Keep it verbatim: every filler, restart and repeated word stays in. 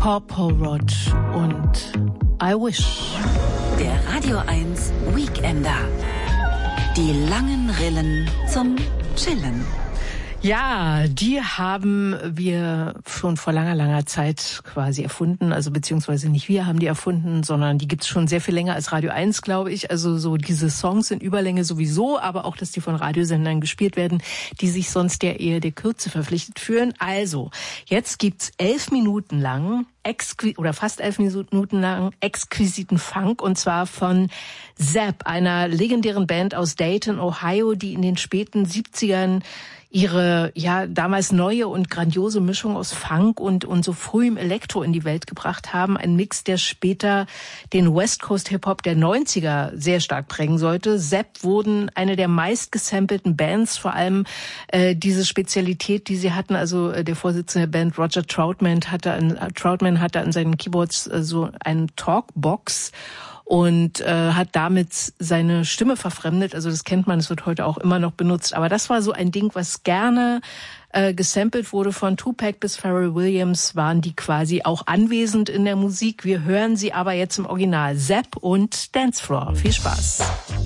Purple Rod und I Wish. Der Radio eins Weekender. Die langen Rillen zum Chillen. Ja, die haben wir schon vor langer, langer Zeit quasi erfunden. Also beziehungsweise nicht wir haben die erfunden, sondern die gibt's schon sehr viel länger als Radio eins, glaube ich. Also so diese Songs in Überlänge sowieso, aber auch, dass die von Radiosendern gespielt werden, die sich sonst ja eher der Kürze verpflichtet fühlen. Also, jetzt gibt's elf Minuten lang Exqui- oder fast elf Minuten lang exquisiten Funk, und zwar von Zapp, einer legendären Band aus Dayton, Ohio, die in den späten siebzigern ihre, ja, damals neue und grandiose Mischung aus Funk und, und so frühem Elektro in die Welt gebracht haben. Ein Mix, der später den West Coast Hip-Hop der neunziger sehr stark prägen sollte. Zapp wurden eine der meist gesampelten Bands, vor allem äh, diese Spezialität, die sie hatten. Also äh, der Vorsitzende der Band, Roger Troutman, hatte an, äh, Troutman hatte an seinen Keyboards äh, so eine Talkbox und äh, hat damit seine Stimme verfremdet. Also das kennt man, es wird heute auch immer noch benutzt. Aber das war so ein Ding, was gerne äh, gesampelt wurde. Von Tupac bis Pharrell Williams waren die quasi auch anwesend in der Musik. Wir hören sie aber jetzt im Original. Zapp und Dance Floor. Viel Spaß.